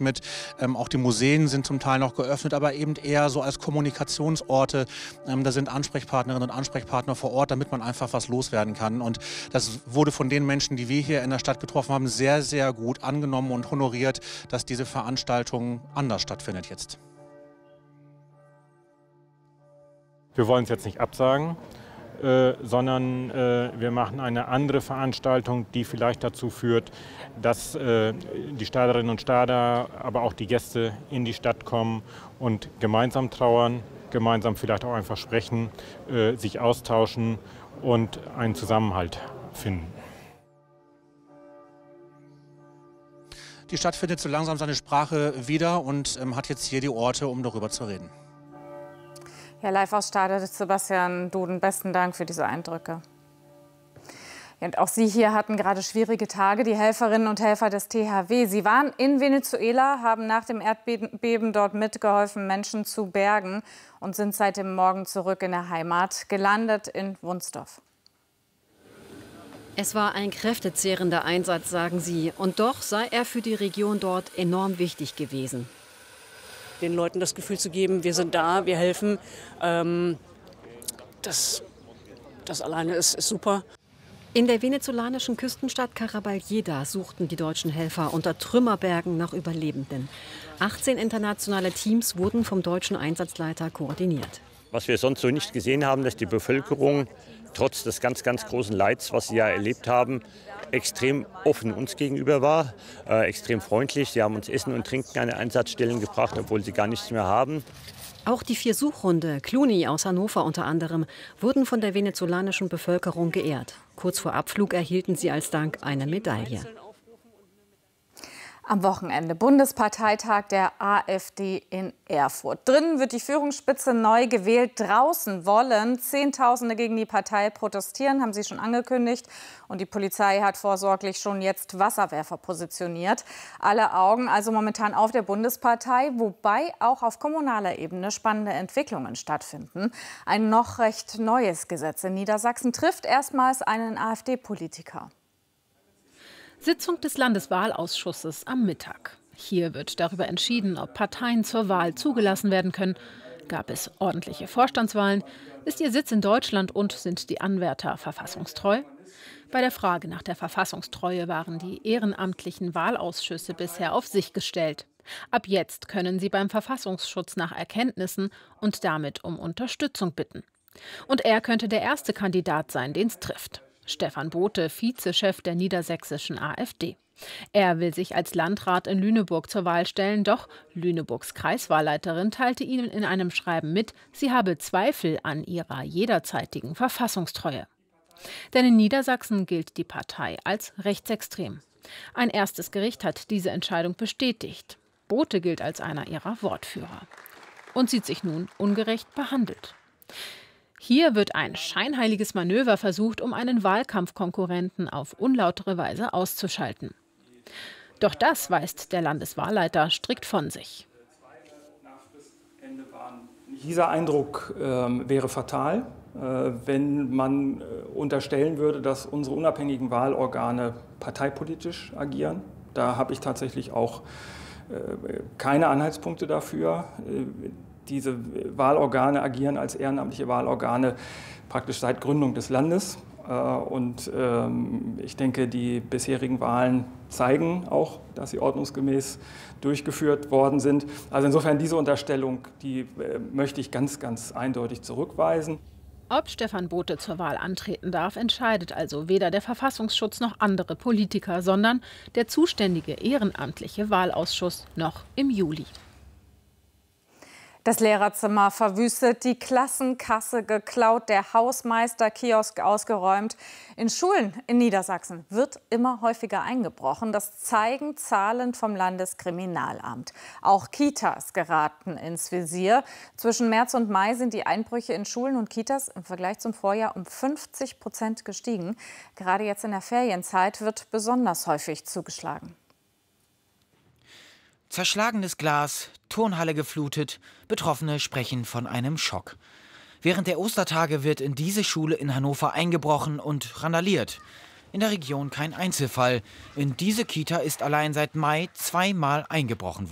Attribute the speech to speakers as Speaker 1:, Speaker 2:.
Speaker 1: mit. Auch die Museen sind zum Teil noch geöffnet, aber eben eher so als Kommunikationsorte. Da sind Ansprechpartnerinnen und Ansprechpartner vor Ort, damit man einfach was loswerden kann. Und das wurde von den Menschen, die wir hier in der Stadt getroffen haben, sehr, sehr gut angenommen und honoriert, dass diese Veranstaltung anders stattfindet jetzt.
Speaker 2: Wir wollen es jetzt nicht absagen, sondern wir machen eine andere Veranstaltung, die vielleicht dazu führt, dass die Staderinnen und Stader, aber auch die Gäste in die Stadt kommen und gemeinsam trauern, gemeinsam vielleicht auch einfach sprechen, sich austauschen und einen Zusammenhalt finden.
Speaker 1: Die Stadt findet so langsam seine Sprache wieder und hat jetzt hier die Orte, um darüber zu reden.
Speaker 3: Ja, live aus Stade, Sebastian Duden, besten Dank für diese Eindrücke. Ja, und auch Sie hier hatten gerade schwierige Tage, die Helferinnen und Helfer des THW. Sie waren in Venezuela, haben nach dem Erdbeben dort mitgeholfen, Menschen zu bergen und sind seit dem Morgen zurück in der Heimat, gelandet in Wunsdorf.
Speaker 4: Es war ein kräftezehrender Einsatz, sagen sie. Und doch sei er für die Region dort enorm wichtig gewesen.
Speaker 5: Den Leuten das Gefühl zu geben, wir sind da, wir helfen, das alleine ist super.
Speaker 4: In der venezolanischen Küstenstadt Caraballeda suchten die deutschen Helfer unter Trümmerbergen nach Überlebenden. 18 internationale Teams wurden vom deutschen Einsatzleiter koordiniert.
Speaker 6: Was wir sonst so nicht gesehen haben, dass die Bevölkerung trotz des ganz, ganz großen Leids, was sie ja erlebt haben, extrem offen uns gegenüber war, extrem freundlich. Sie haben uns Essen und Trinken an die Einsatzstellen gebracht, obwohl sie gar nichts mehr haben.
Speaker 4: Auch die 4 Suchhunde, Cluny aus Hannover unter anderem, wurden von der venezolanischen Bevölkerung geehrt. Kurz vor Abflug erhielten sie als Dank eine Medaille.
Speaker 3: Am Wochenende Bundesparteitag der AfD in Erfurt. Drinnen wird die Führungsspitze neu gewählt. Draußen wollen Zehntausende gegen die Partei protestieren, haben sie schon angekündigt. Und die Polizei hat vorsorglich schon jetzt Wasserwerfer positioniert. Alle Augen also momentan auf der Bundespartei, wobei auch auf kommunaler Ebene spannende Entwicklungen stattfinden. Ein noch recht neues Gesetz in Niedersachsen trifft erstmals einen AfD-Politiker.
Speaker 7: Sitzung des Landeswahlausschusses am Mittag. Hier wird darüber entschieden, ob Parteien zur Wahl zugelassen werden können. Gab es ordentliche Vorstandswahlen? Ist ihr Sitz in Deutschland und sind die Anwärter verfassungstreu? Bei der Frage nach der Verfassungstreue waren die ehrenamtlichen Wahlausschüsse bisher auf sich gestellt. Ab jetzt können sie beim Verfassungsschutz nach Erkenntnissen und damit um Unterstützung bitten. Und er könnte der erste Kandidat sein, den es trifft. Stefan Bothe, Vizechef der niedersächsischen AfD. Er will sich als Landrat in Lüneburg zur Wahl stellen, doch Lüneburgs Kreiswahlleiterin teilte ihm in einem Schreiben mit, sie habe Zweifel an ihrer jederzeitigen Verfassungstreue. Denn in Niedersachsen gilt die Partei als rechtsextrem. Ein erstes Gericht hat diese Entscheidung bestätigt. Bothe gilt als einer ihrer Wortführer und sieht sich nun ungerecht behandelt. Hier wird ein scheinheiliges Manöver versucht, um einen Wahlkampfkonkurrenten auf unlautere Weise auszuschalten. Doch das weist der Landeswahlleiter strikt von sich.
Speaker 8: Dieser Eindruck wäre fatal, wenn man unterstellen würde, dass unsere unabhängigen Wahlorgane parteipolitisch agieren. Da habe ich tatsächlich auch keine Anhaltspunkte dafür. Diese Wahlorgane agieren als ehrenamtliche Wahlorgane praktisch seit Gründung des Landes. Und ich denke, die bisherigen Wahlen zeigen auch, dass sie ordnungsgemäß durchgeführt worden sind. Also insofern diese Unterstellung, die möchte ich ganz, ganz eindeutig zurückweisen.
Speaker 7: Ob Stefan Bothe zur Wahl antreten darf, entscheidet also weder der Verfassungsschutz noch andere Politiker, sondern der zuständige ehrenamtliche Wahlausschuss noch im Juli.
Speaker 3: Das Lehrerzimmer verwüstet, die Klassenkasse geklaut, der Hausmeister-Kiosk ausgeräumt. In Schulen in Niedersachsen wird immer häufiger eingebrochen. Das zeigen Zahlen vom Landeskriminalamt. Auch Kitas geraten ins Visier. Zwischen März und Mai sind die Einbrüche in Schulen und Kitas im Vergleich zum Vorjahr um 50% gestiegen. Gerade jetzt in der Ferienzeit wird besonders häufig zugeschlagen.
Speaker 9: Zerschlagenes Glas, Turnhalle geflutet, Betroffene sprechen von einem Schock. Während der Ostertage wird in diese Schule in Hannover eingebrochen und randaliert. In der Region kein Einzelfall. In diese Kita ist allein seit Mai 2-mal eingebrochen worden.